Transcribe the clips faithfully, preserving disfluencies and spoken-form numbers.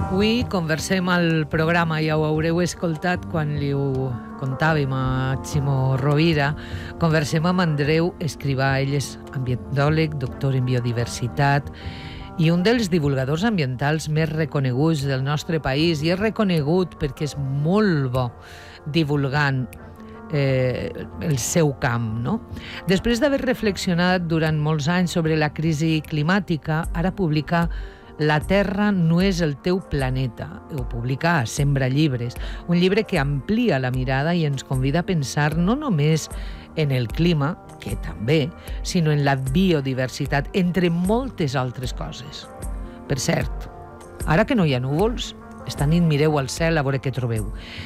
Avui conversem al programa, ja ho haureu escoltat quan li ho contàvem a Ximo Rovira. Conversem amb Andreu Escrivà, ell és ambientòleg, doctor en biodiversitat i un dels divulgadors ambientals més reconeguts del nostre país, i és reconegut perquè és molt bo divulgant eh, el seu camp, no? Després d'haver reflexionat durant molts anys sobre la crisi climàtica, ara publica La Terra no és el teu planeta. Ho publica a Sembra Llibres, un llibre que amplia la mirada i ens convida a pensar no només en el clima, que també, sinó en la biodiversitat, entre moltes altres coses. Per cert, ara que no hi ha núvols, esta nit mireu al cel a veure què trobeu.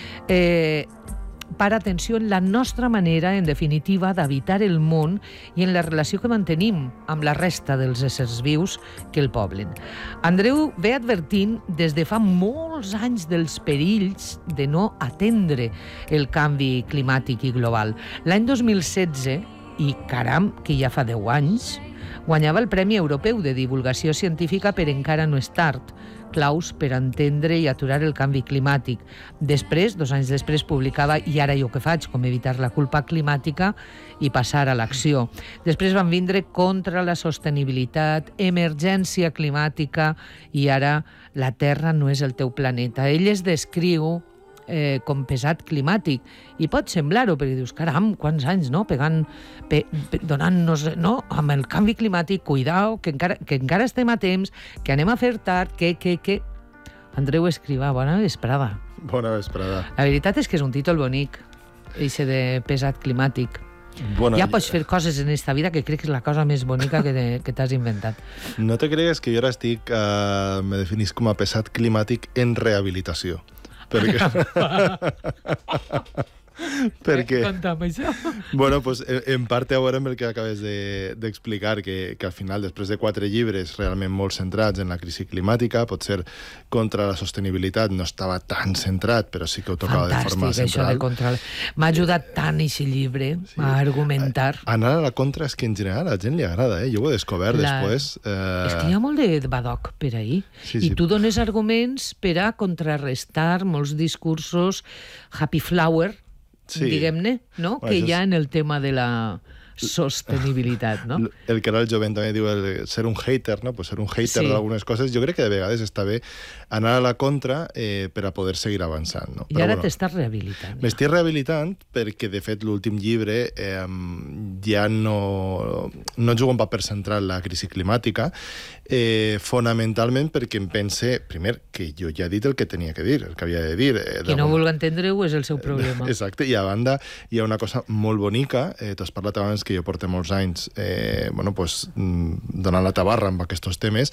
Eh, para atenció en la nostra manera, en definitiva, d'habitar el món i en la relació que mantenim amb la resta dels éssers vius que el poblen. Andreu ve advertint des de fa molts anys dels perills de no atendre el canvi climàtic i global. L'any dos mil setze, i caram, que ja fa deu anys, guanyava el Premi Europeu de Divulgació Científica per Encara no és tard, claus per entendre i aturar el canvi climàtic. Després, dos anys després, publicava I ara jo què faig, com evitar la culpa climàtica i passar a l'acció. Després van vindre Contra la sostenibilitat, Emergència climàtica i ara La Terra no és el teu planeta. Ell es descriu Eh, com pesat climàtic, i pot semblar-ho, perquè dius, caram, quants anys, no?, pegant, pe, pe, donant-nos, no?, amb el canvi climàtic, cuidao, que encara, que encara estem a temps, que anem a fer tard, que, que, que... Andreu Escrivà, bona vesprada. Bona vesprada. La veritat és que és un títol bonic, eixe de pesat climàtic. Bueno, ja pots fer coses en esta vida que crec que és la cosa més bonica que, te, que t'has inventat. No te cregues que jo ara estic, eh, me definís com a pesat climàtic en rehabilitació. Perquè... perquè... Conta'm això. Bueno, pues, en part a veure amb el que acabes d'explicar, de, que, que al final, després de quatre llibres realment molt centrats en la crisi climàtica, potser Contra la sostenibilitat no estava tan centrat, però sí que ho tocava Fantàstic, de forma central. Això de contra... M'ha ajudat tant aquest llibre sí. a argumentar. A, anar a la contra és que en general a la gent li agrada, eh? Jo ho he descobert la... després. Eh... És que hi ha molt de badoc per ahir. Sí, I sí. tu dones arguments per a contrarrestar molts discursos happy flower, sí. diguem-ne, no? Bueno, que hi ha en el tema de la sostenibilitat, no? El que ara el jovent també diu el ser un hater, no? Pues ser un hater sí. d'algunes coses, jo crec que de vegades està bé anar a la contra eh, per a poder seguir avançant, no? I Però, ara bueno, t'estàs rehabilitant. M'estic rehabilitant perquè, de fet, l'últim llibre eh, ja no, no juga un paper central la crisi climàtica, eh, fonamentalment perquè em pense, primer, que jo ja he dit el que tenia que dir, el que havia de dir. Eh, Qui no vulgui entendre-ho és el seu problema. Exacte, i a banda hi ha una cosa molt bonica, eh, t'has parlat abans que jo porto molts anys eh, bueno, pues, donant la tabarra amb aquests temes.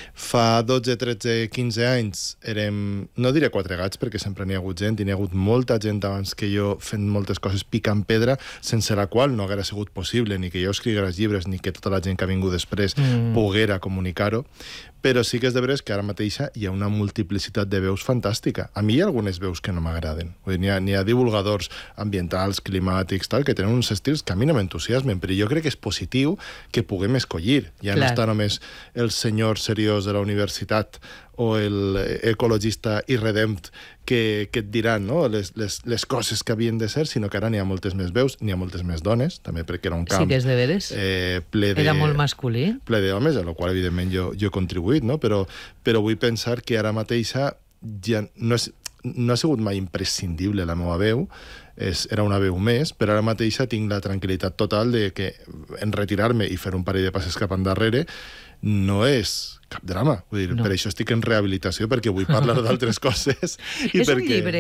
Fa dotze, tretze, quinze anys érem, no diré quatre gats, perquè sempre n'hi ha hagut gent, i n'hi ha hagut molta gent abans que jo fent moltes coses picant pedra, sense la qual no haguera sigut possible ni que jo escrigués llibres ni que tota la gent que ha vingut després mm. poguera comunicar-ho. Però sí que és de veres que ara mateixa hi ha una multiplicitat de veus fantàstica. A mi hi ha algunes veus que no m'agraden. N'hi ha, ha divulgadors ambientals, climàtics, tal, que tenen uns estils que a mi no m'entusiasmen, però jo crec que és positiu que puguem escollir. Ja Clar. no està només el senyor seriós de la universitat o l'ecologista irredemt que, que et diran, no? les, les, les coses que havien de ser, sinó que ara n'hi ha moltes més veus, n'hi ha moltes més dones, també perquè era un camp... Sí que és de veres. Eh, ple de, era molt masculí. Ple d'homes, a la qual, evidentment, jo, jo he contribuït, no? però, però vull pensar que ara mateixa ja no, és, no ha sigut mai imprescindible la meva veu, és, era una veu més, però ara mateixa tinc la tranquil·litat total de que en retirar-me i fer un parell de passes cap endarrere no és cap drama. Vull dir, no. Per això estic en rehabilitació, perquè vull parlar d'altres coses. I és perquè... un llibre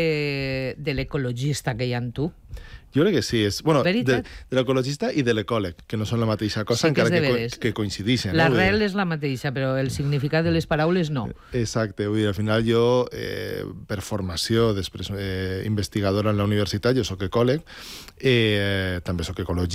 de l'ecologista que hi ha en tu? Jo crec que sí. És, bueno, de, de l'ecologista i de l'ecòleg, que no són la mateixa cosa, sí, encara que, que, que coincideixen. L'arrel no? és la mateixa, però el significat de les paraules no. Exacte. Vull dir, al final jo, eh, per formació, després eh, investigadora en la universitat, jo soc ecòleg, eh, també soc ecologista,